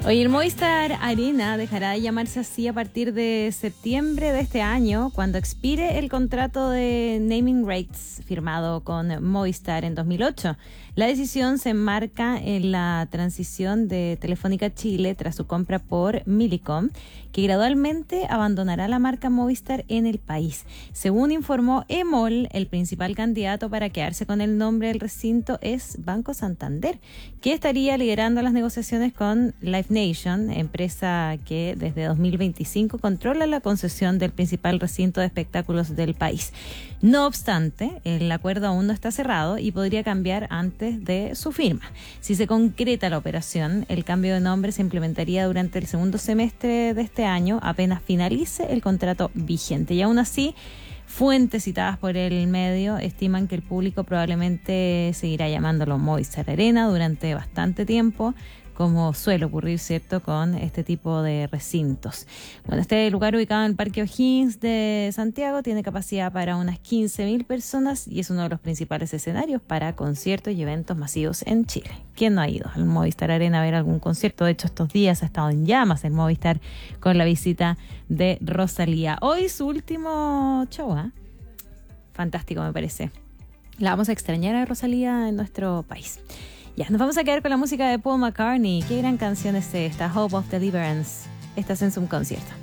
Hoy el Movistar Arena dejará de llamarse así a partir de septiembre de este año, cuando expire el contrato de naming rights firmado con Movistar en 2008. La decisión se enmarca en la transición de Telefónica Chile tras su compra por Millicom, que gradualmente abandonará la marca Movistar en el país. Según informó EMOL, el principal candidato para quedarse con el nombre del recinto es Banco Santander, que estaría liderando las negociaciones con Live Nation, empresa que desde 2025 controla la concesión del principal recinto de espectáculos del país. No obstante, el acuerdo aún no está cerrado y podría cambiar antes de su firma. Si se concreta la operación, el cambio de nombre se implementaría durante el segundo semestre de este año, apenas finalice el contrato vigente. Y aún así, fuentes citadas por el medio estiman que el público probablemente seguirá llamándolo Movistar Arena durante bastante tiempo, como suele ocurrir, ¿cierto?, con este tipo de recintos. Bueno, este lugar ubicado en el Parque O'Higgins de Santiago tiene capacidad para unas 15.000 personas y es uno de los principales escenarios para conciertos y eventos masivos en Chile. ¿Quién no ha ido al Movistar Arena a ver algún concierto? De hecho, estos días ha estado en llamas el Movistar con la visita de Rosalía. Hoy su último show, ¿eh? Fantástico, me parece. La vamos a extrañar a Rosalía en nuestro país. Ya, nos vamos a quedar con la música de Paul McCartney. Qué gran canción es esta, Hope of Deliverance. Estás en su concierto.